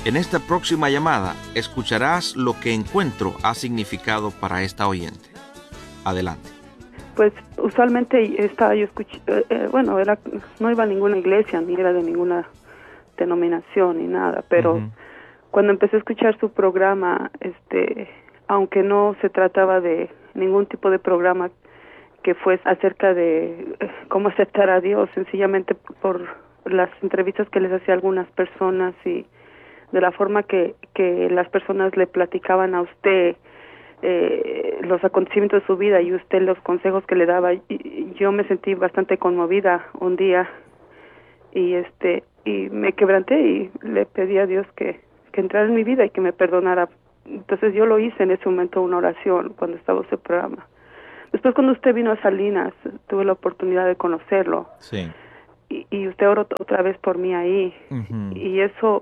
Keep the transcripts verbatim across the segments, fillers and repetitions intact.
En esta próxima llamada escucharás lo que Encuentro ha significado para esta oyente. Adelante. Pues usualmente estaba yo escuchando, eh, eh, bueno, era, no iba a ninguna iglesia, ni era de ninguna denominación, ni nada, pero uh-huh. cuando empecé a escuchar su programa, este, aunque no se trataba de ningún tipo de programa que fuese acerca de eh, cómo aceptar a Dios, sencillamente por las entrevistas que les hacía a algunas personas y de la forma que, que las personas le platicaban a usted eh, los acontecimientos de su vida y usted los consejos que le daba, y yo me sentí bastante conmovida un día y este y me quebranté y le pedí a Dios que, que entrara en mi vida y que me perdonara. Entonces yo lo hice en ese momento, una oración, cuando estaba ese programa. Después, cuando usted vino a Salinas, tuve la oportunidad de conocerlo. Sí. Y, y usted oró otra vez por mí ahí. Uh-huh. Y eso,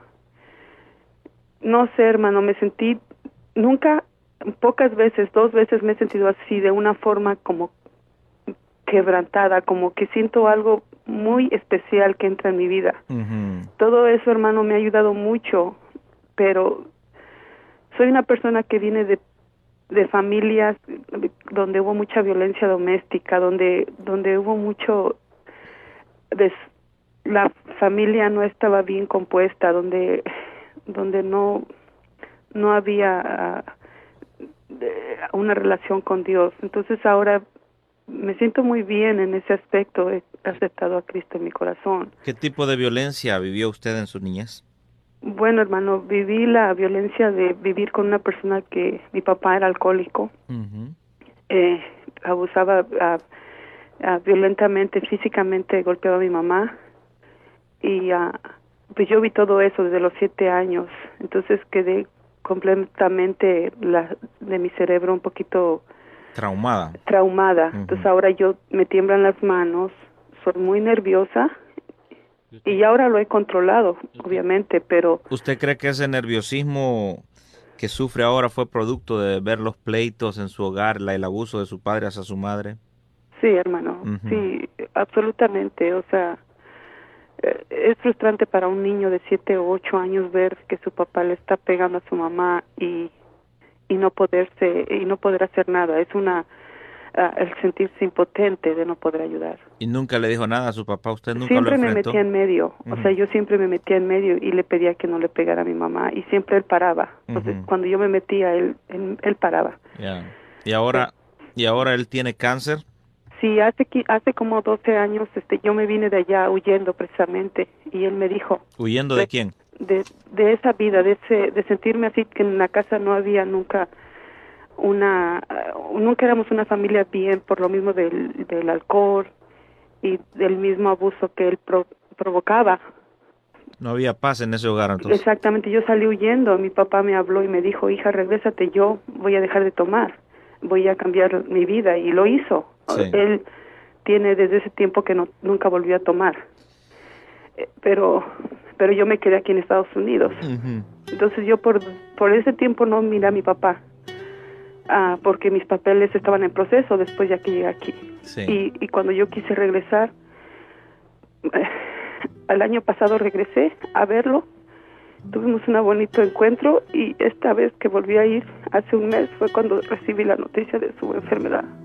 no sé, hermano, me sentí, nunca, pocas veces, dos veces me he sentido así, de una forma como quebrantada, como que siento algo muy especial que entra en mi vida. Uh-huh. Todo eso, hermano, me ha ayudado mucho, pero soy una persona que viene de de familias donde hubo mucha violencia doméstica, donde donde hubo mucho des, la familia no estaba bien compuesta, donde donde no no había uh, una relación con Dios. Entonces ahora me siento muy bien en ese aspecto, he aceptado a Cristo en mi corazón. ¿Qué tipo de violencia vivió usted en su niñez? Bueno, hermano, viví la violencia de vivir con una persona que mi papá era alcohólico, uh-huh. eh, abusaba uh, uh, violentamente, físicamente golpeaba a mi mamá y uh, pues yo vi todo eso desde los siete años, entonces quedé completamente la, de mi cerebro un poquito traumada. Traumada, uh-huh. Entonces ahora yo me tiemblan las manos, soy muy nerviosa. Y ahora lo he controlado, obviamente, pero... ¿Usted cree que ese nerviosismo que sufre ahora fue producto de ver los pleitos en su hogar, la, el abuso de su padre hacia su madre? Sí, hermano, uh-huh. sí, absolutamente. O sea, eh, es frustrante para un niño de siete o ocho años ver que su papá le está pegando a su mamá y, y no poderse, y no poder hacer nada. Es una... Uh, el sentirse impotente de no poder ayudar. ¿Y nunca le dijo nada a su papá? ¿Usted nunca siempre lo enfrentó? Siempre me metía en medio, uh-huh. o sea, yo siempre me metía en medio y le pedía que no le pegara a mi mamá y siempre él paraba. Entonces, uh-huh. cuando yo me metía, él él, él paraba. Yeah. ¿Y ahora sí. y ahora él tiene cáncer? Sí, hace hace como doce años este yo me vine de allá huyendo precisamente y él me dijo. ¿Huyendo de, de quién? De de esa vida, de ese de sentirme así, que en la casa no había nunca una uh, nunca éramos una familia bien por lo mismo del, del alcohol y del mismo abuso que él pro, provocaba. No había paz en ese hogar entonces. Exactamente, yo salí huyendo, mi papá me habló y me dijo, hija, regrésate, yo voy a dejar de tomar, voy a cambiar mi vida, y lo hizo. Sí. Él tiene desde ese tiempo que no nunca volvió a tomar, eh, pero pero yo me quedé aquí en Estados Unidos. Uh-huh. Entonces yo por por ese tiempo no miré a mi papá. Ah, porque mis papeles estaban en proceso después ya que llegué aquí. Sí. Y, y cuando yo quise regresar, eh, el año pasado regresé a verlo, tuvimos un bonito encuentro y esta vez que volví a ir, hace un mes, fue cuando recibí la noticia de su enfermedad.